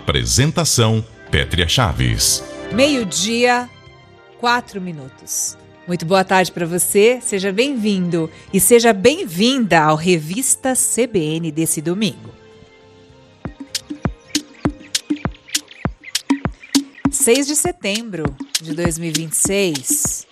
Apresentação: Pétria Chaves. 12:04. Muito boa tarde para você, seja bem-vindo e seja bem-vinda ao Revista CBN desse domingo. 6 de setembro de 2026.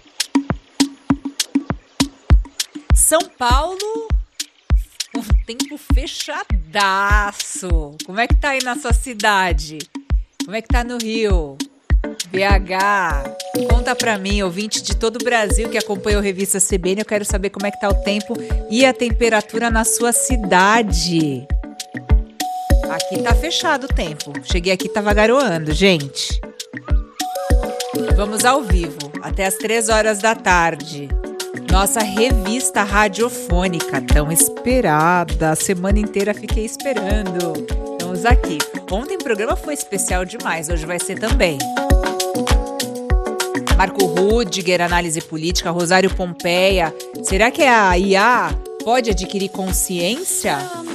São Paulo, um tempo fechadaço. Como é que tá aí na sua cidade? Como é que tá no Rio? BH, conta pra mim, ouvinte de todo o Brasil que acompanha o Revista CBN, eu quero saber como é que tá o tempo e a temperatura na sua cidade. Aqui tá fechado o tempo, cheguei aqui e tava garoando, gente. Vamos ao vivo, até as 3 horas da tarde. Nossa revista radiofônica, tão esperada, a semana inteira fiquei esperando. Estamos aqui. Ontem o programa foi especial demais, hoje vai ser também. Marco Rudiger, análise política, Rosário Pompeia. Será que a IA pode adquirir consciência?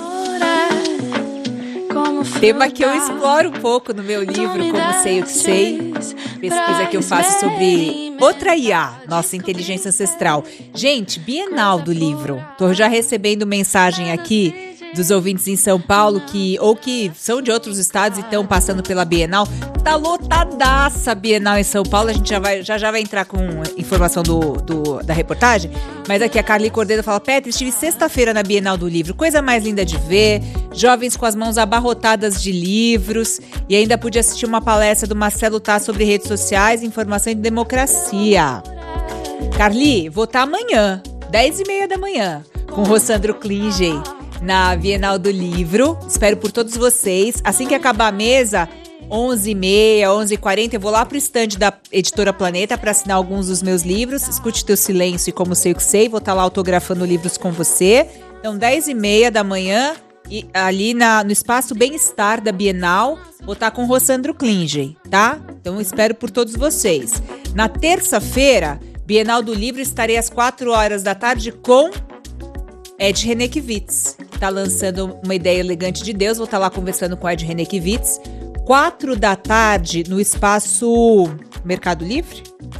Tema que eu exploro um pouco no meu livro, Como Sei o que Sei. Pesquisa que eu faço sobre outra IA, nossa inteligência ancestral. Gente, Bienal do livro. Tô já recebendo mensagem aqui dos ouvintes em São Paulo que são de outros estados e estão passando pela Bienal. Tá lotadaça a Bienal em São Paulo. A gente já vai entrar com informação da reportagem. Mas aqui a Carly Cordeiro fala: Pétria, estive sexta-feira na Bienal do Livro. Coisa mais linda de ver. Jovens com as mãos abarrotadas de livros. E ainda pude assistir uma palestra do Marcelo Tá sobre redes sociais, informação e democracia. Carly, vou estar amanhã, 10:30 da manhã, com o Rossandro Klingey, na Bienal do Livro. Espero por todos vocês. Assim que acabar a mesa, 11:30, 11:40, eu vou lá pro estande da Editora Planeta para assinar alguns dos meus livros. Escute Teu Silêncio e Como Sei o que Sei. Vou estar lá autografando livros com você. Então, 10:30 da manhã, e ali no Espaço Bem-Estar da Bienal, vou estar com o Rossandro Klingey, tá? Então, espero por todos vocês. Na terça-feira, Bienal do Livro, estarei às 4 horas da tarde com Ed Renekiewicz. Tá lançando Uma Ideia Elegante de Deus. Vou estar lá conversando com Ed Renekiewicz. 4 da tarde no Espaço Mercado Livre?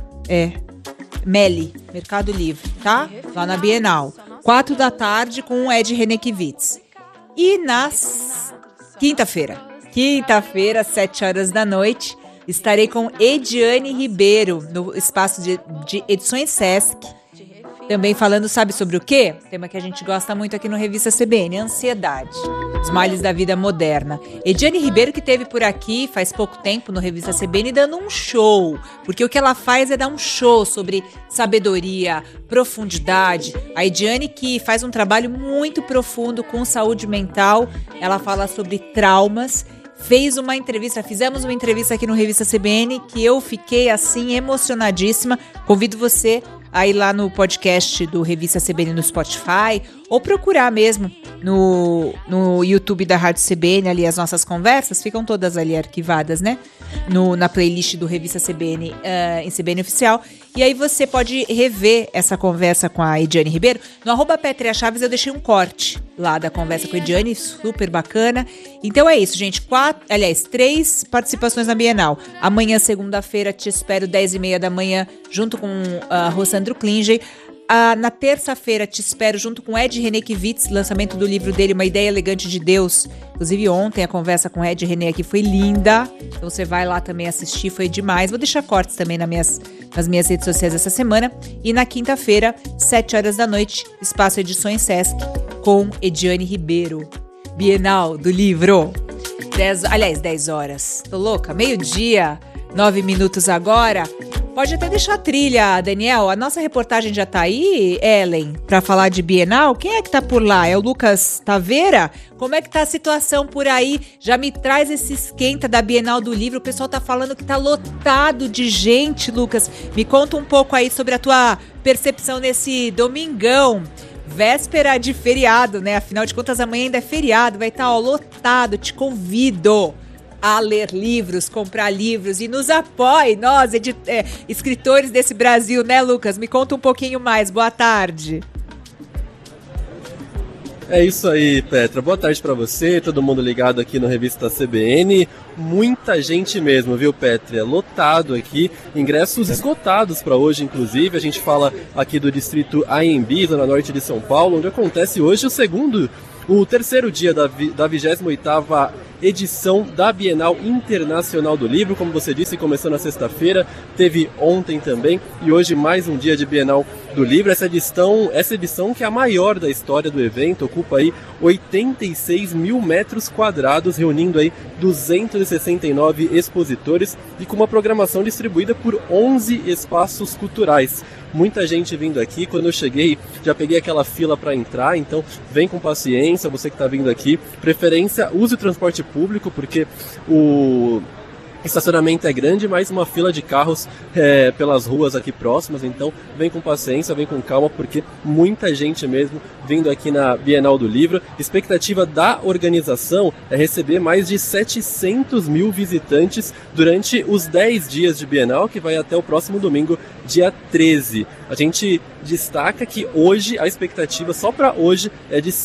Meli, Mercado Livre, tá? Lá na Bienal. 4 da tarde com o Ed Renekiewicz. E na quinta-feira, 7 horas da noite, estarei com Ediane Ribeiro no Espaço de Edições Sesc. Também falando, sabe sobre o quê? Tema que a gente gosta muito aqui no Revista CBN, ansiedade. Os males da vida moderna. Ediane Ribeiro, que esteve por aqui faz pouco tempo no Revista CBN, dando um show. Porque o que ela faz é dar um show sobre sabedoria, profundidade. A Ediane, que faz um trabalho muito profundo com saúde mental. Ela fala sobre traumas. Fizemos uma entrevista aqui no Revista CBN que eu fiquei assim emocionadíssima. Convido você a ir lá no podcast do Revista CBN no Spotify ou procurar mesmo no YouTube da Rádio CBN, ali as nossas conversas, ficam todas ali arquivadas, né? Na playlist do Revista CBN, em CBN Oficial. E aí você pode rever essa conversa com a Ediane Ribeiro. No @Pétria Chaves eu deixei um corte lá da conversa com a Ediane, super bacana. Então é isso, gente. 3 participações na Bienal. Amanhã, segunda-feira, te espero 10:30 da manhã, junto com Rossandro Klingey. Na terça-feira te espero junto com Ed Renekiewicz, lançamento do livro dele, Uma Ideia Elegante de Deus. Inclusive ontem a conversa com Ed René aqui foi linda, então você vai lá também assistir, foi demais. Vou deixar cortes também nas minhas redes sociais essa semana. E na quinta-feira, 7 horas da noite, Espaço Edições Sesc com Ediane Ribeiro. Bienal do Livro. 10 horas. Tô louca? 12:00, 9 minutos agora. Pode até deixar a trilha, Daniel. A nossa reportagem já tá aí, Ellen, pra falar de Bienal. Quem é que tá por lá? É o Lucas Taveira? Como é que tá a situação por aí? Já me traz esse esquenta da Bienal do Livro. O pessoal tá falando que tá lotado de gente, Lucas. Me conta um pouco aí sobre a tua percepção nesse domingão. Véspera de feriado, né? Afinal de contas, amanhã ainda é feriado. Vai estar lotado. Te convido a ler livros, comprar livros e nos apoie, nós, escritores desse Brasil, né, Lucas? Me conta um pouquinho mais. Boa tarde. É isso aí, Petra. Boa tarde para você, todo mundo ligado aqui no Revista CBN. Muita gente mesmo, viu, Petra? Lotado aqui, ingressos esgotados para hoje, inclusive. A gente fala aqui do distrito AMB, Zona Norte de São Paulo, onde acontece hoje o terceiro dia da 28ª edição da Bienal Internacional do Livro. Como você disse, começou na sexta-feira, teve ontem também, e hoje mais um dia de Bienal do Livro. Essa edição que é a maior da história do evento, ocupa aí 86 mil metros quadrados, reunindo aí 269 expositores e com uma programação distribuída por 11 espaços culturais. Muita gente vindo aqui. Quando eu cheguei, já peguei aquela fila para entrar, então vem com paciência, você que está vindo aqui. Preferência, use o transporte público, porque o estacionamento é grande, mas uma fila de carros pelas ruas aqui próximas, então vem com paciência, vem com calma, porque muita gente mesmo vindo aqui na Bienal do Livro. Expectativa da organização é receber mais de 700 mil visitantes durante os 10 dias de Bienal, que vai até o próximo domingo, dia 13. A gente destaca que hoje a expectativa só para hoje é de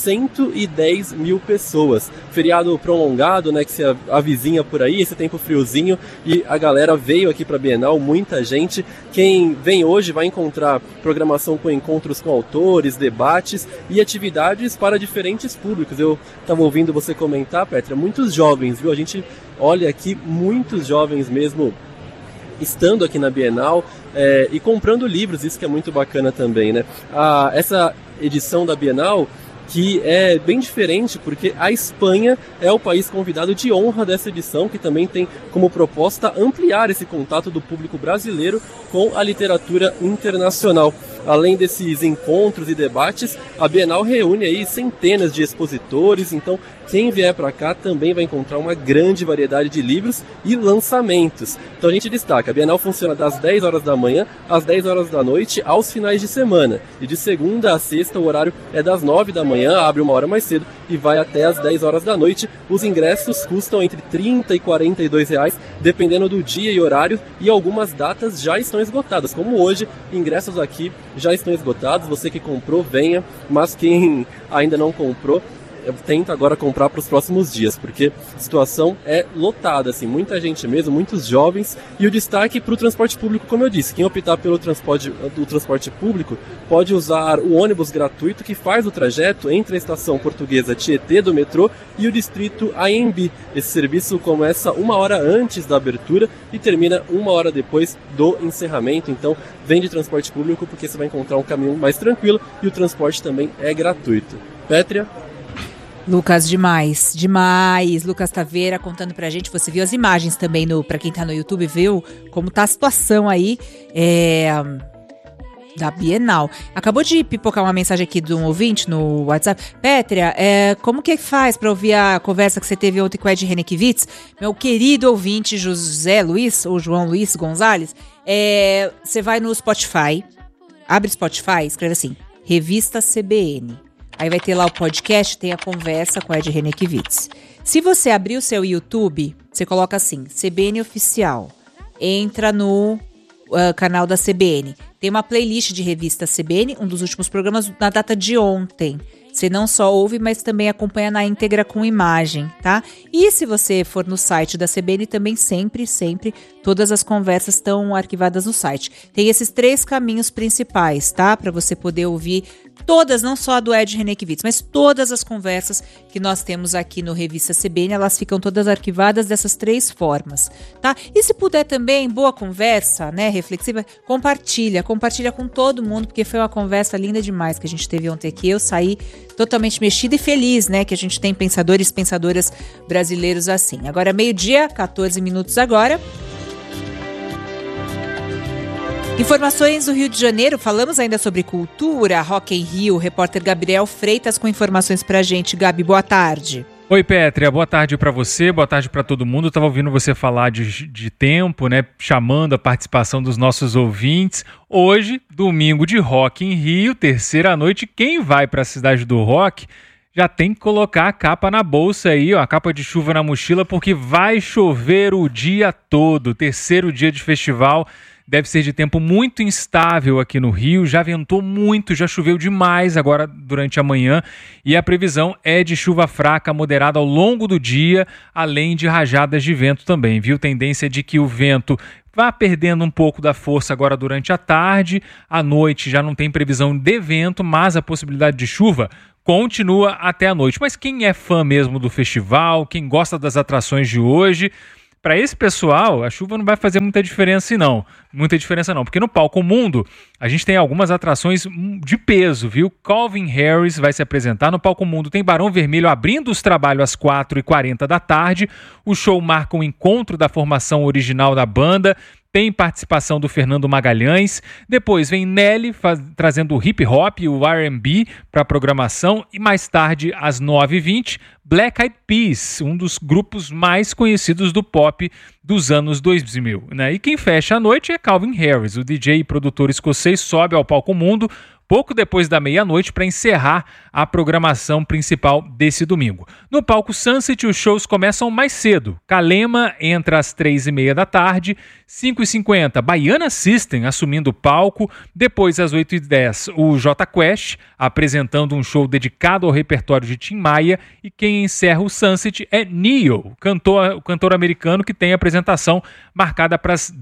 110 mil pessoas. Feriado prolongado, né, que se avizinha por aí, esse tempo friozinho, e a galera veio aqui para a Bienal, muita gente. Quem vem hoje vai encontrar programação com encontros com autores, debates e atividades para diferentes públicos. Eu estava ouvindo você comentar, Petra, muitos jovens, viu? A gente olha aqui muitos jovens mesmo estando aqui na Bienal e comprando livros, isso que é muito bacana também, né? Essa edição da Bienal, que é bem diferente, porque a Espanha é o país convidado de honra dessa edição, que também tem como proposta ampliar esse contato do público brasileiro com a literatura internacional. Além desses encontros e debates, a Bienal reúne aí centenas de expositores, então quem vier para cá também vai encontrar uma grande variedade de livros e lançamentos. Então a gente destaca, a Bienal funciona das 10 horas da manhã às 10 horas da noite aos finais de semana. E de segunda a sexta o horário é das 9 da manhã, abre uma hora mais cedo e vai até às 10 horas da noite. Os ingressos custam entre R$30 e R$42, dependendo do dia e horário, e algumas datas já estão esgotadas, como hoje, ingressos aqui já estão esgotados. Você que comprou, venha, mas quem ainda não comprou, tenta agora comprar para os próximos dias, porque a situação é lotada, assim, muita gente mesmo, muitos jovens, e o destaque para o transporte público, como eu disse, quem optar pelo transporte público pode usar o ônibus gratuito que faz o trajeto entre a estação portuguesa Tietê do metrô e o distrito AMB. Esse serviço começa 1 hora antes da abertura e termina 1 hora depois do encerramento, então vem de transporte público porque você vai encontrar um caminho mais tranquilo e o transporte também é gratuito. Pétria? Lucas, demais. Lucas Taveira contando pra gente. Você viu as imagens também, pra quem tá no YouTube, viu como tá a situação aí da Bienal. Acabou de pipocar uma mensagem aqui de um ouvinte no WhatsApp. Pétria, como que faz pra ouvir a conversa que você teve ontem com o Ed Renekiewicz? Meu querido ouvinte José Luiz, ou João Luiz Gonzalez, você vai no Spotify, abre Spotify, escreve assim, Revista CBN. Aí vai ter lá o podcast, tem a conversa com o Ed Renekiewicz. Se você abrir o seu YouTube, você coloca assim, CBN Oficial. Entra no canal da CBN. Tem uma playlist de Revista CBN, um dos últimos programas na data de ontem. Você não só ouve, mas também acompanha na íntegra com imagem, tá? E se você for no site da CBN, também sempre, todas as conversas estão arquivadas no site. Tem esses 3 caminhos principais, tá? Para você poder ouvir todas, não só a do Ed Renekiewicz, mas todas as conversas que nós temos aqui no Revista CBN, elas ficam todas arquivadas dessas 3 formas, tá? E se puder também, boa conversa, né, reflexiva, compartilha com todo mundo, porque foi uma conversa linda demais que a gente teve ontem aqui. Eu saí totalmente mexida e feliz, né, que a gente tem pensadoras brasileiros assim. Agora, 12h, 14 minutos agora. Informações do Rio de Janeiro, falamos ainda sobre cultura, Rock in Rio, o repórter Gabriel Freitas com informações pra gente. Gabi, boa tarde. Oi, Pétria, boa tarde para você, boa tarde para todo mundo. Eu estava ouvindo você falar de tempo, né, chamando a participação dos nossos ouvintes. Hoje, domingo de Rock in Rio, terceira noite, quem vai para a cidade do rock já tem que colocar a capa na bolsa aí, ó, a capa de chuva na mochila, porque vai chover o dia todo, terceiro dia de festival deve ser de tempo muito instável aqui no Rio, já ventou muito, já choveu demais agora durante a manhã e a previsão é de chuva fraca moderada ao longo do dia, além de rajadas de vento também, viu? Tendência de que o vento vá perdendo um pouco da força agora durante a tarde, à noite já não tem previsão de vento, mas a possibilidade de chuva continua até a noite. Mas quem é fã mesmo do festival, quem gosta das atrações de hoje, para esse pessoal, a chuva não vai fazer muita diferença não, porque no Palco Mundo a gente tem algumas atrações de peso, viu? Calvin Harris vai se apresentar no Palco Mundo, tem Barão Vermelho abrindo os trabalhos às 4h40 da tarde, o show marca um encontro da formação original da banda, tem participação do Fernando Magalhães, depois vem Nelly trazendo o hip hop e o R&B para a programação e mais tarde às 9h20, Black Eyed Peas, um dos grupos mais conhecidos do pop dos anos 2000, né? E quem fecha a noite é Calvin Harris, o DJ e produtor escocês sobe ao Palco Mundo pouco depois da meia-noite para encerrar a programação principal desse domingo. No palco Sunset, os shows começam mais cedo. Kalema entra às 3h30 da tarde, 5h50, Baiana System assumindo o palco, depois às 8h10, o Jota Quest apresentando um show dedicado ao repertório de Tim Maia e quem encerra o Sunset é Ne-Yo, o cantor americano que tem apresentação marcada para as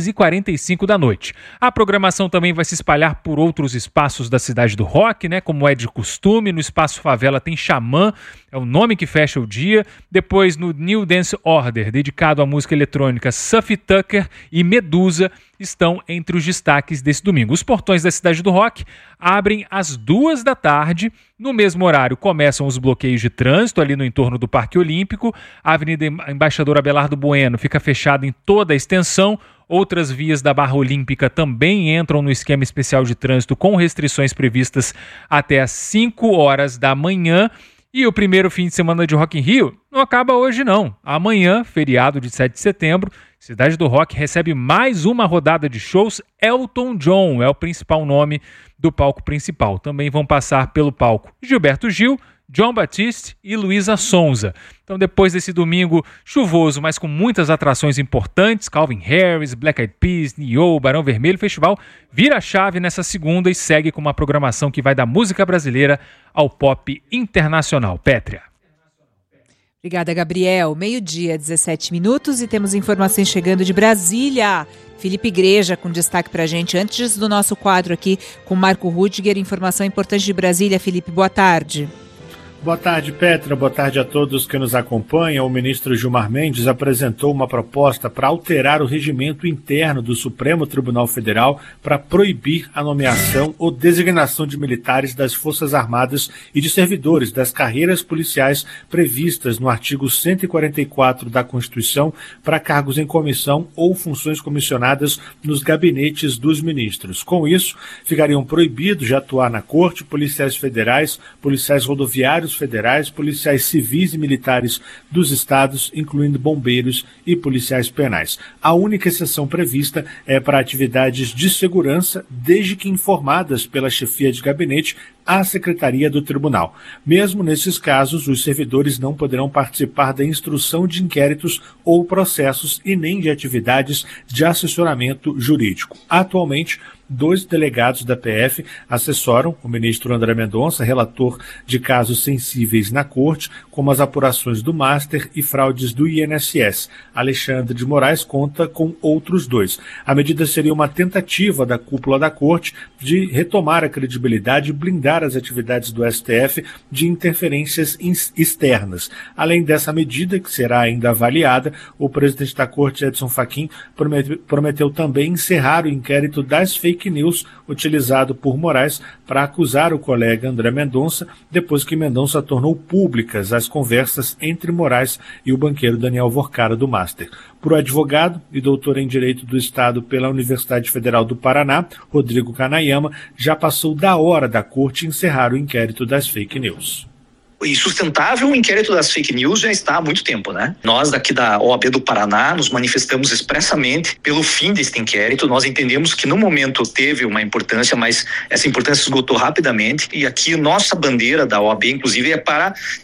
10h45 da noite. A programação também vai se espalhar por outros espaços da cidade do rock, né, como é de costume. No Espaço Favela tem Xamã, é o nome que fecha o dia. Depois no New Dance Order, dedicado à música eletrônica, Sophie Tucker e Medusa estão entre os destaques desse domingo. Os portões da cidade do rock abrem às 2h da tarde. No mesmo horário começam os bloqueios de trânsito ali no entorno do Parque Olímpico. A Avenida Embaixador Abelardo Bueno fica fechada em toda a extensão. Outras vias da Barra Olímpica também entram no esquema especial de trânsito com restrições previstas até às 5h da manhã. E o primeiro fim de semana de Rock in Rio não acaba hoje não. Amanhã, feriado de 7 de setembro, Cidade do Rock recebe mais uma rodada de shows. Elton John é o principal nome do palco principal. Também vão passar pelo palco Gilberto Gil, John Batiste e Luísa Sonza. Então, depois desse domingo chuvoso, mas com muitas atrações importantes, Calvin Harris, Black Eyed Peas, Ne-Yo, Barão Vermelho, o festival vira a chave nessa segunda e segue com uma programação que vai da música brasileira ao pop internacional. Pétria. Obrigada, Gabriel. 12h17 e temos informações chegando de Brasília. Felipe Igreja com destaque pra gente antes do nosso quadro aqui com Marco Rudiger. Informação importante de Brasília. Felipe, boa tarde. Boa tarde, Petra. Boa tarde a todos que nos acompanham. O ministro Gilmar Mendes apresentou uma proposta para alterar o regimento interno do Supremo Tribunal Federal para proibir a nomeação ou designação de militares das Forças Armadas e de servidores das carreiras policiais previstas no artigo 144 da Constituição para cargos em comissão ou funções comissionadas nos gabinetes dos ministros. Com isso, ficariam proibidos de atuar na Corte policiais federais, policiais rodoviários federais, policiais civis e militares dos estados, incluindo bombeiros e policiais penais. A única exceção prevista é para atividades de segurança, desde que informadas pela chefia de gabinete à Secretaria do Tribunal. Mesmo nesses casos, os servidores não poderão participar da instrução de inquéritos ou processos e nem de atividades de assessoramento jurídico. Atualmente, 2 delegados da PF assessoram o ministro André Mendonça, relator de casos sensíveis na Corte, como as apurações do Master e fraudes do INSS. Alexandre de Moraes conta com outros 2. A medida seria uma tentativa da cúpula da Corte de retomar a credibilidade e blindar as atividades do STF de interferências externas. Além dessa medida, que será ainda avaliada, o presidente da Corte, Edson Fachin, prometeu também encerrar o inquérito das fake news utilizado por Moraes para acusar o colega André Mendonça, depois que Mendonça tornou públicas as conversas entre Moraes e o banqueiro Daniel Vorcara do Master. Por advogado e doutor em Direito do Estado pela Universidade Federal do Paraná, Rodrigo Kanayama, já passou da hora da Corte encerrar o inquérito das fake news. Insustentável, o inquérito das fake news já está há muito tempo, né? Nós daqui da OAB do Paraná nos manifestamos expressamente pelo fim deste inquérito. Nós entendemos que no momento teve uma importância, mas essa importância esgotou rapidamente e aqui nossa bandeira da OAB, inclusive, é para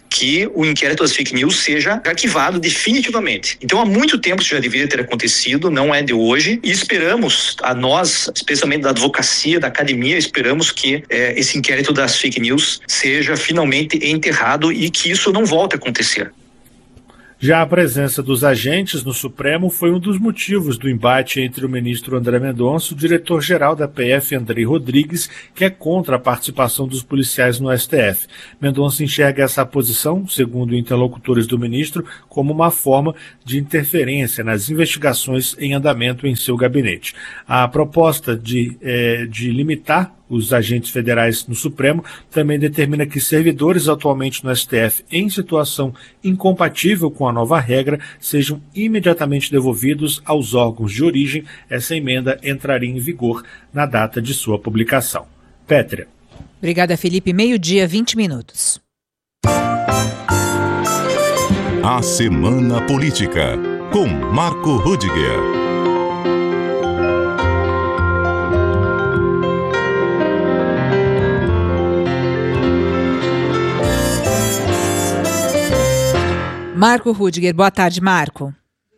que o inquérito das fake news seja arquivado definitivamente. Então, há muito tempo isso já deveria ter acontecido, não é de hoje, e esperamos, a nós, especialmente da advocacia, da academia, esperamos que esse inquérito das fake news seja finalmente enterrado e que isso não volte a acontecer. Já a presença dos agentes no Supremo foi um dos motivos do embate entre o ministro André Mendonça e o diretor-geral da PF, Andrei Rodrigues, que é contra a participação dos policiais no STF. Mendonça enxerga essa posição, segundo interlocutores do ministro, como uma forma de interferência nas investigações em andamento em seu gabinete. A proposta de limitar os agentes federais no Supremo também determina que servidores atualmente no STF em situação incompatível com a nova regra sejam imediatamente devolvidos aos órgãos de origem. Essa emenda entraria em vigor na data de sua publicação. Pétria. Obrigada, Felipe. 12:20. A Semana Política, com Marco Rudiger. Marco Rudiger, boa tarde, Marco.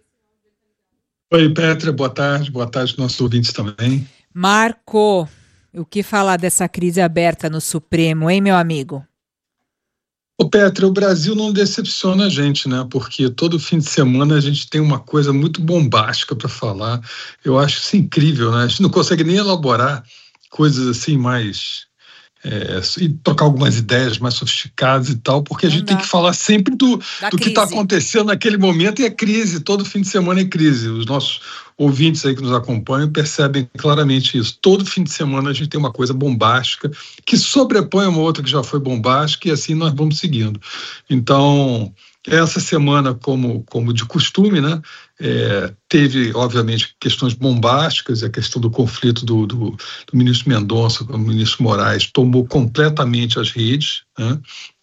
Oi, Pétria, boa tarde nossos ouvintes também. Marco, o que falar dessa crise aberta no Supremo, hein, meu amigo? Ô, Pétria, o Brasil não decepciona a gente, né? Porque todo fim de semana a gente tem uma coisa muito bombástica para falar. Eu acho isso incrível, né? A gente não consegue nem elaborar coisas assim mais... e trocar algumas ideias mais sofisticadas e tal, porque a gente tem que falar sempre do que está acontecendo naquele momento, e é crise, todo fim de semana é crise. Os nossos ouvintes aí que nos acompanham percebem claramente isso. Todo fim de semana a gente tem uma coisa bombástica que sobrepõe uma outra que já foi bombástica, e assim nós vamos seguindo. Então, essa semana, como de costume, né, teve, obviamente, questões bombásticas, e a questão do conflito do ministro Mendonça com o ministro Moraes tomou completamente as redes, né,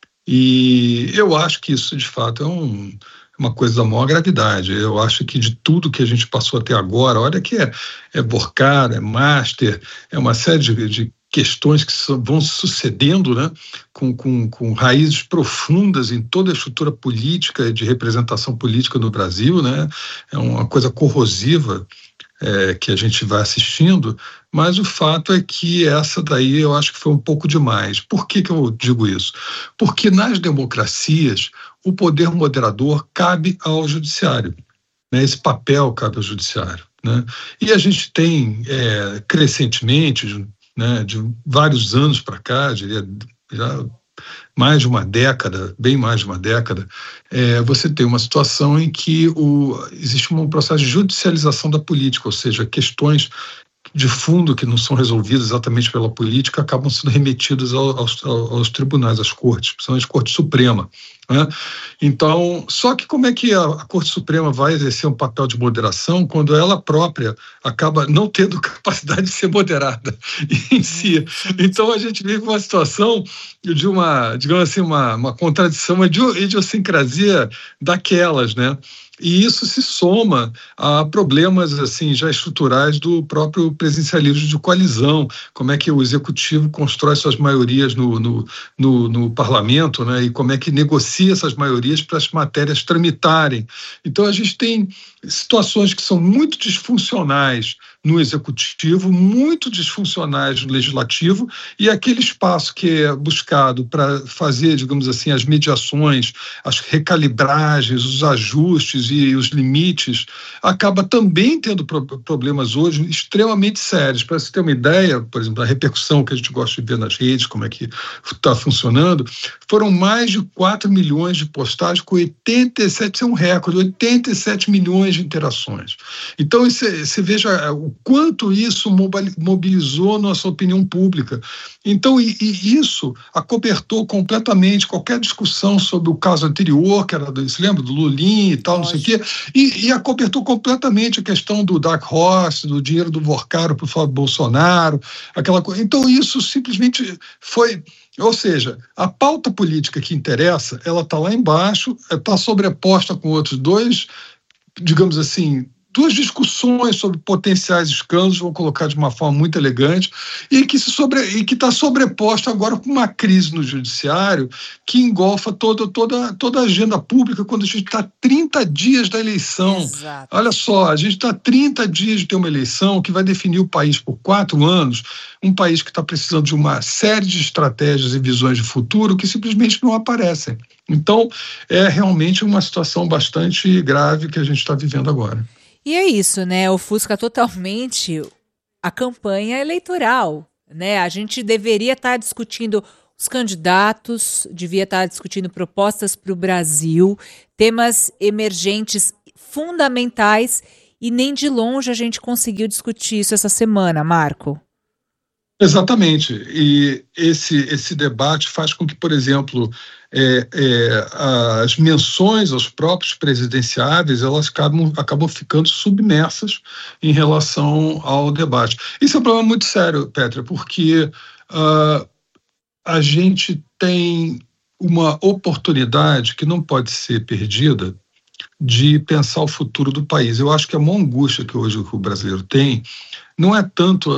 e eu acho que isso, de fato, é uma coisa da maior gravidade. Eu acho que de tudo que a gente passou até agora, olha que é Burkhardt, é Master, é uma série de questões que vão sucedendo, né, com raízes profundas em toda a estrutura política e de representação política no Brasil, né, é uma coisa corrosiva que a gente vai assistindo, mas o fato é que essa daí eu acho que foi um pouco demais. Por que eu digo isso? Porque nas democracias o poder moderador cabe ao judiciário, né, esse papel cabe ao judiciário, né, e a gente tem crescentemente, né, de vários anos para cá, diria já mais de uma década, bem mais de uma década, você tem uma situação em que existe um processo de judicialização da política, ou seja, questões de fundo que não são resolvidas exatamente pela política acabam sendo remetidas aos tribunais, às cortes, principalmente a Corte Suprema, né? Então, só que como é que a Corte Suprema vai exercer um papel de moderação quando ela própria acaba não tendo capacidade de ser moderada em si? Então, a gente vive uma situação de uma, digamos assim, uma contradição, uma idiosincrasia daquelas, né? E isso se soma a problemas assim, já estruturais do próprio presidencialismo de coalizão, como é que o executivo constrói suas maiorias no parlamento, né, e como é que negocia essas maiorias para as matérias tramitarem. Então a gente tem situações que são muito disfuncionais no executivo, muito disfuncionais no legislativo, e aquele espaço que é buscado para fazer, digamos assim, as mediações, as recalibragens, os ajustes e os limites, acaba também tendo problemas hoje extremamente sérios. Para você ter uma ideia, por exemplo, da repercussão que a gente gosta de ver nas redes, como é que está funcionando, foram mais de 4 milhões de postagens com 87, isso é um recorde, 87 milhões de interações. Então, você veja o quanto isso mobilizou nossa opinião pública. Então, e isso acobertou completamente qualquer discussão sobre o caso anterior, que era, você lembra, do Lulinha e tal, não sei o quê, e acobertou completamente a questão do Dark Horse, do dinheiro do Vorcaro para o Flávio Bolsonaro, aquela coisa. Então, isso simplesmente foi... Ou seja, a pauta política que interessa, ela está lá embaixo, está sobreposta com outros dois, digamos assim, duas discussões sobre potenciais escândalos, vou colocar de uma forma muito elegante, e que está sobreposta agora com uma crise no judiciário que engolfa toda a agenda pública quando a gente está 30 dias da eleição. Exato. Olha só, a gente está 30 dias de ter uma eleição que vai definir o país por 4 anos, um país que está precisando de uma série de estratégias e visões de futuro que simplesmente não aparecem. Então, é realmente uma situação bastante grave que a gente está vivendo agora. E é isso, né? Ofusca totalmente a campanha eleitoral, né? A gente deveria estar discutindo os candidatos, devia estar discutindo propostas para o Brasil, temas emergentes fundamentais, e nem de longe a gente conseguiu discutir isso essa semana, Marco. Exatamente, e esse debate faz com que, por exemplo, as menções aos próprios presidenciáveis, elas acabam ficando submersas em relação ao debate. Isso é um problema muito sério, Petra, porque a gente tem uma oportunidade que não pode ser perdida de pensar o futuro do país. Eu acho que a maior angústia que hoje o brasileiro tem não é tanto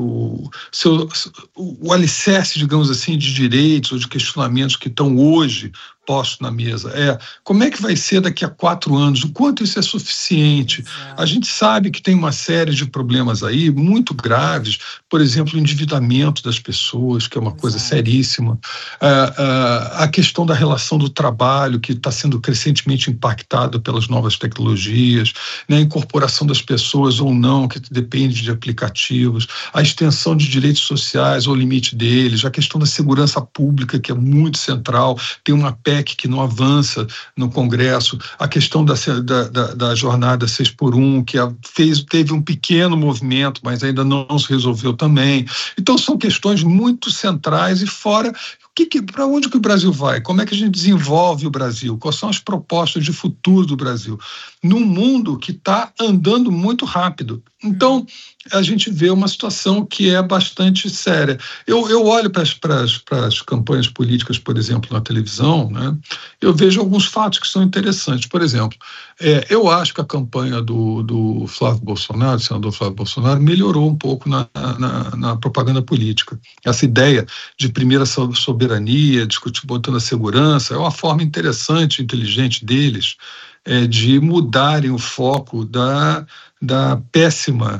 o alicerce, digamos assim, de direitos ou de questionamentos que estão hoje postos na mesa. Como é que vai ser daqui a 4 anos? O quanto isso é suficiente? Exato. A gente sabe que tem uma série de problemas aí muito graves, por exemplo, o endividamento das pessoas, que é uma coisa seríssima, a questão da relação do trabalho, que está sendo crescentemente impactada pelas novas tecnologias, né? A incorporação das pessoas ou não, que depende de aplicativos, a extensão de direitos sociais ou limite deles, a questão da segurança pública, que é muito central, tem uma PEC que não avança no Congresso, a questão da jornada 6x1, que teve um pequeno movimento, mas ainda não se resolveu também. Então são questões muito centrais e fora... Para onde que o Brasil vai? Como é que a gente desenvolve o Brasil? Quais são as propostas de futuro do Brasil? Num mundo que está andando muito rápido. Então, a gente vê uma situação que é bastante séria. Eu olho para as campanhas políticas, por exemplo, na televisão, né? Eu vejo alguns fatos que são interessantes. Por exemplo, eu acho que a campanha do Flávio Bolsonaro, do senador Flávio Bolsonaro, melhorou um pouco na propaganda política. Essa ideia de primeira soberania, discutir botando a segurança, é uma forma interessante, inteligente deles, de mudarem o foco da péssima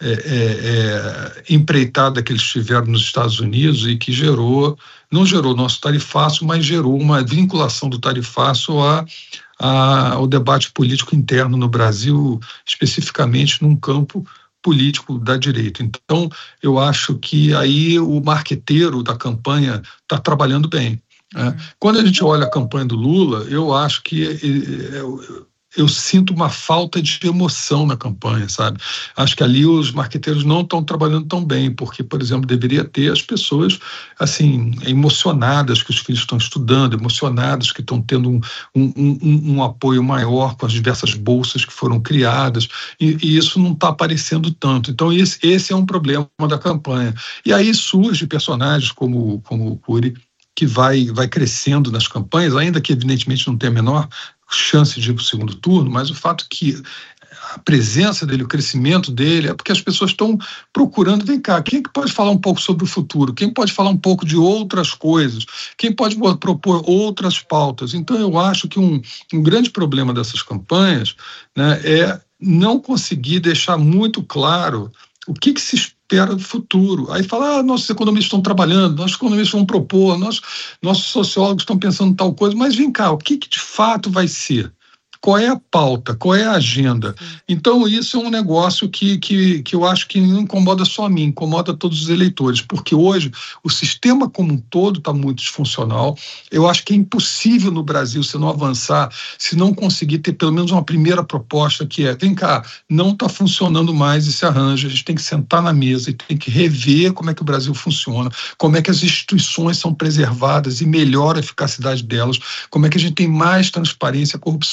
empreitada que eles tiveram nos Estados Unidos e que não gerou nosso tarifaço, mas gerou uma vinculação do tarifaço ao debate político interno no Brasil, especificamente num campo político da direita. Então, eu acho que aí o marqueteiro da campanha está trabalhando bem. Quando a gente olha a campanha do Lula, eu acho que eu sinto uma falta de emoção na campanha, sabe? Acho que ali os marqueteiros não estão trabalhando tão bem, porque, por exemplo, deveria ter as pessoas, assim, emocionadas que os filhos estão estudando, emocionadas que estão tendo um apoio maior com as diversas bolsas que foram criadas, e isso não está aparecendo tanto. Então, esse é um problema da campanha. E aí surge personagens como o Cury, que vai crescendo nas campanhas, ainda que evidentemente não tenha a menor chance de ir para o segundo turno, mas o fato que a presença dele, o crescimento dele, é porque as pessoas estão procurando, vem cá, quem é que pode falar um pouco sobre o futuro? Quem pode falar um pouco de outras coisas? Quem pode propor outras pautas? Então eu acho que um grande problema dessas campanhas, né, é não conseguir deixar muito claro o que se espera do futuro. Aí fala, nossos economistas estão trabalhando, nossos economistas vão propor, nossos sociólogos estão pensando em tal coisa, mas vem cá, o que de fato vai ser? Qual é a pauta? Qual é a agenda? Então, isso é um negócio que eu acho que não incomoda só a mim, incomoda todos os eleitores, porque hoje o sistema como um todo está muito disfuncional. Eu acho que é impossível no Brasil se não avançar, se não conseguir ter pelo menos uma primeira proposta que vem cá, não está funcionando mais esse arranjo, a gente tem que sentar na mesa e tem que rever como é que o Brasil funciona, como é que as instituições são preservadas e melhora a eficacidade delas, como é que a gente tem mais transparência. A corrupção é uma coisa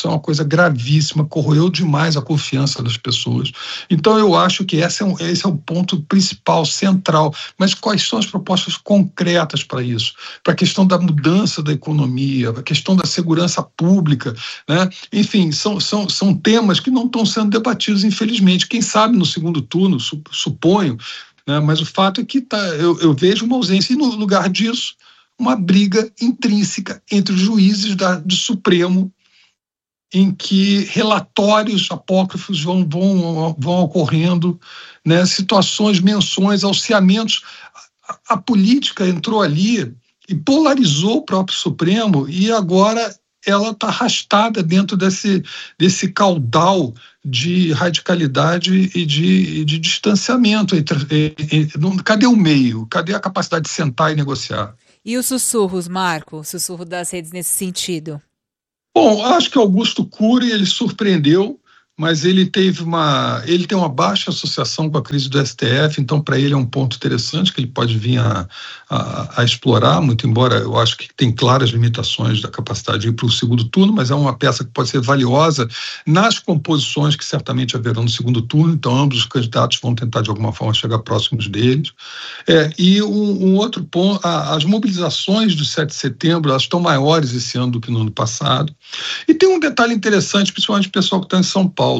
coisa gravíssima, corroeu demais a confiança das pessoas. Então eu acho que esse é o ponto principal, central. Mas quais são as propostas concretas para isso? Para a questão da mudança da economia, a questão da segurança pública, né? Enfim, são temas que não estão sendo debatidos, infelizmente. Quem sabe no segundo turno, suponho, né? Mas o fato é que eu vejo uma ausência, e no lugar disso, uma briga intrínseca entre os juízes do Supremo, em que relatórios apócrifos vão ocorrendo, né? Situações, menções, alceamentos. A política entrou ali e polarizou o próprio Supremo, e agora ela está arrastada dentro desse caudal de radicalidade e de distanciamento. Cadê o meio? Cadê a capacidade de sentar e negociar? E os sussurros, Marco? O sussurro das redes nesse sentido? Bom, acho que Augusto Cury, ele surpreendeu, mas ele tem uma baixa associação com a crise do STF, então para ele é um ponto interessante que ele pode vir a explorar, muito embora eu acho que tem claras limitações da capacidade de ir para o segundo turno, mas é uma peça que pode ser valiosa nas composições que certamente haverão no segundo turno, então ambos os candidatos vão tentar de alguma forma chegar próximos deles. E um outro ponto, as mobilizações do 7 de setembro, elas estão maiores esse ano do que no ano passado, e tem um detalhe interessante, principalmente o pessoal que está em São Paulo.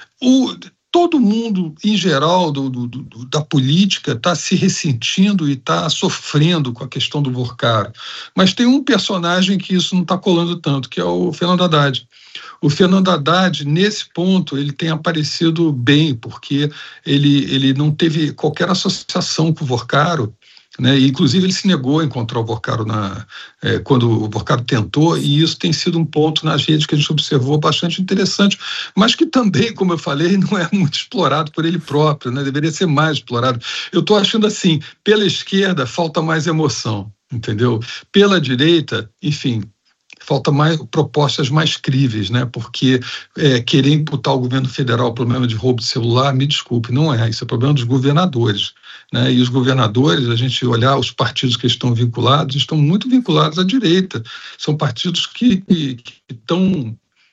Todo mundo, em geral, da política, está se ressentindo e está sofrendo com a questão do Vorcaro. Mas tem um personagem que isso não está colando tanto, que é o Fernando Haddad. O Fernando Haddad, nesse ponto, ele tem aparecido bem, porque ele não teve qualquer associação com o Vorcaro, né? Inclusive ele se negou a encontrar o Vorcaro quando o Vorcaro tentou, e isso tem sido um ponto nas redes que a gente observou bastante interessante, mas que também, como eu falei, não é muito explorado por ele próprio, né? Deveria ser mais explorado. Eu estou achando assim, pela esquerda falta mais emoção, entendeu? Pela direita, enfim, falta propostas mais críveis, né? Porque querer imputar ao governo federal o problema de roubo de celular, me desculpe, não é. Isso é problema dos governadores, né? E os governadores, a gente olhar os partidos que estão vinculados, estão muito vinculados à direita. São partidos que estão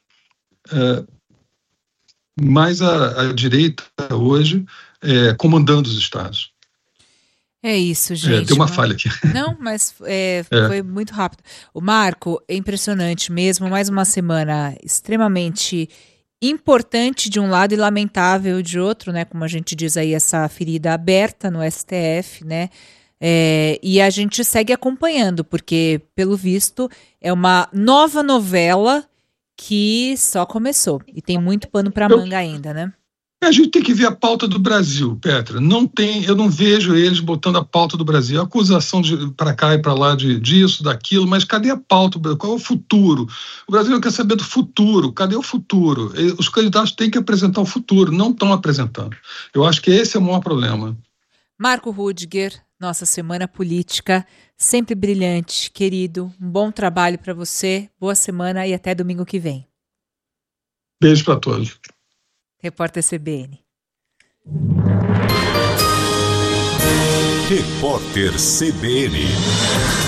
mais à direita hoje, comandando os estados. É isso, gente. Tem uma falha aqui. Não, mas foi muito rápido. O Marco, é impressionante mesmo. Mais uma semana extremamente importante de um lado e lamentável de outro, né? Como a gente diz aí, essa ferida aberta no STF, né? E a gente segue acompanhando, porque, pelo visto, é uma nova novela que só começou. E tem muito pano para manga ainda, né? A gente tem que ver a pauta do Brasil, Petra. Eu não vejo eles botando a pauta do Brasil. A acusação para cá e para lá disso, daquilo, mas cadê a pauta? Qual é o futuro? O Brasil não quer saber do futuro. Cadê o futuro? Os candidatos têm que apresentar o futuro, não estão apresentando. Eu acho que esse é o maior problema. Marco Rudiger, nossa semana política, sempre brilhante, querido. Um bom trabalho para você, boa semana e até domingo que vem. Beijo para todos. Repórter CBN. Repórter CBN.